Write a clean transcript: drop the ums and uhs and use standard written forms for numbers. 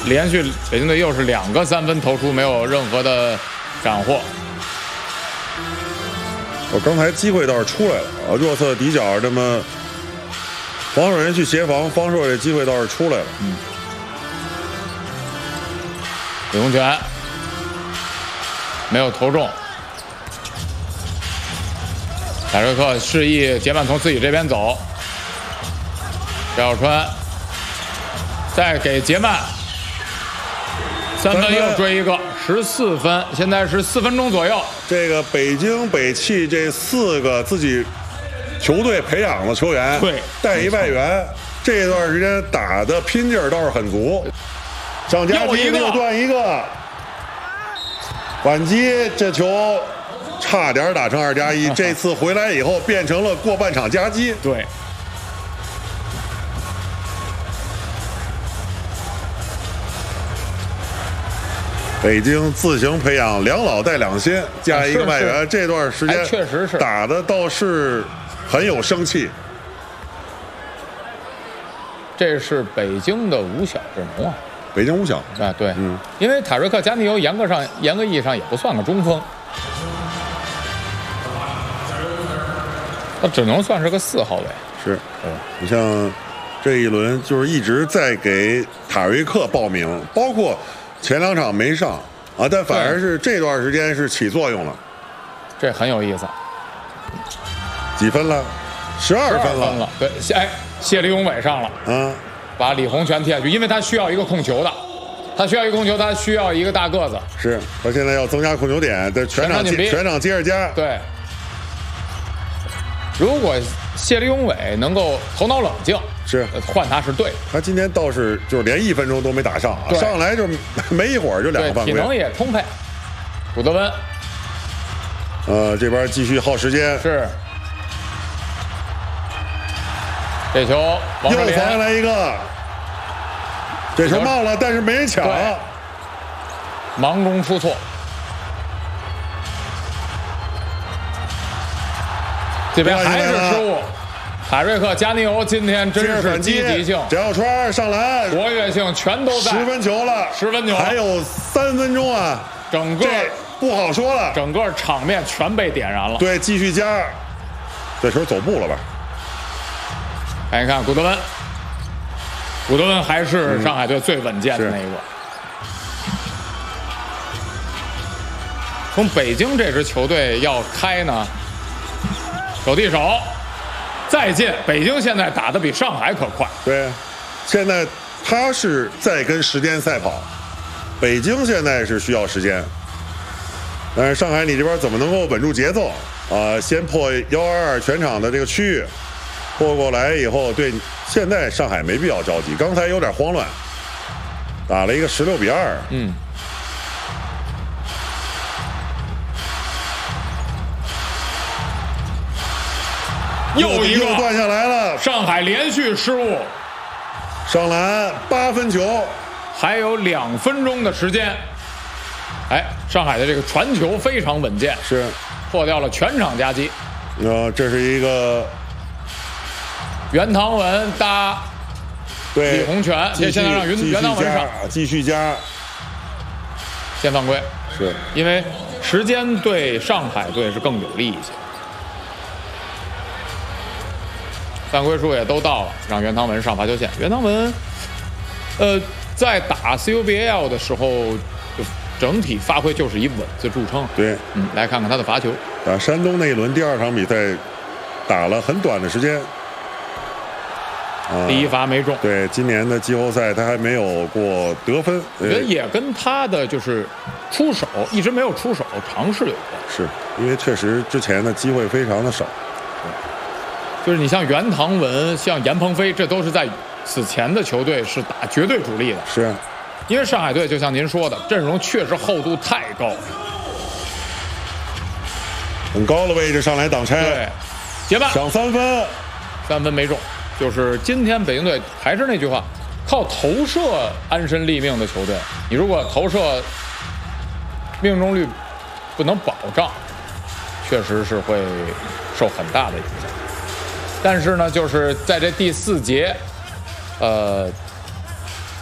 连续北京队又是2个3分投出，没有任何的斩获。 我刚才机会倒是出来了啊，弱侧底角这么防守人去协防，方硕这机会倒是出来了。 李洪权没有投中，贾瑞克示意杰曼从自己这边走，赵小川再给杰曼3分，又追一个14分，现在是4分钟左右。 这个北京北汽这4个自己球队培养的球员， 对， 带一外援，这段时间打的拼劲儿倒是很足。上夹击又断一个，反击这球差点打成2+1，这次回来以后变成了过半场夹击。 对。 北京自行培养2老带2新，加一个外援，这段时间确实是打的倒是很有生气。 这是北京的5小阵容啊。 北京5小啊，对，因为塔瑞克·加尼尤严格意义上也不算个中锋，他只能算是个4号位。 是，你像这一轮就是一直在给塔瑞克报名，包括前2场没上啊，但反而是这段时间是起作用了， 这很有意思。 几分了？12分了。 对，哎，谢李永伟上了啊。把李洪权踢下去，因为他需要一个控球的，他需要一个大个子。 是，他现在要增加控球点，在全场接着加。 对，如果谢李永伟能够头脑冷静， 是换他是对的。 他今天倒是就是连1分钟都没打上，上来就没一会儿就2个犯规， 体能也充沛。古德温， 这边继续耗时间。 是。这球又防下来一个，这球冒了，但是没人抢， 忙中出错。这边还是失误。塔瑞克·加尼欧今天真是积极性， 翟小川上篮， 活跃性全都在。 10分球了 ，10分球， 还有3分钟啊！ 整个不好说了， 整个场面全被点燃了。 对，继续加，这球走步了吧？ 看一看古德温还是上海队最稳健的那一个。从北京这支球队要开呢，手递手，再进。北京现在打得比上海可快。 对，现在他是在跟时间赛跑，北京现在是需要时间，但是上海你这边怎么能够稳住节奏啊？先破122全场的这个区域。破过来以后，对，现在上海没必要着急，刚才有点慌乱，打了一个16-2。 又一个断下来了， 上海连续失误， 上篮8分球， 还有2分钟的时间。哎，上海的这个传球非常稳健， 是破掉了全场夹击。 这是一个。 袁唐文搭对李洪权，现在让袁唐文上， 继续加， 先犯规， 是因为时间对上海队是更有利一些，犯规数也都到了，让袁唐文上罚球线。袁唐文，在打 CUBL 的时候，就整体发挥就是以稳字著称。 对， 来看看他的罚球。 打山东那一轮第2场比赛，打了很短的时间。 第1罚没中。 对，今年的季后赛他还没有过得分， 我觉得也跟他的就是出手一直没有出手尝试有关。 是因为确实之前的机会非常的少。 就是你像袁唐文、像严鹏飞，这都是在此前的球队是打绝对主力的。 是， 因为上海队就像您说的，阵容确实厚度太高， 很高的位置上来挡拆。 对，杰曼抢3分 ，3分没中。就是今天北京队还是那句话，靠投射安身立命的球队，你如果投射命中率不能保障，确实是会受很大的影响。但是呢，就是在这第4节，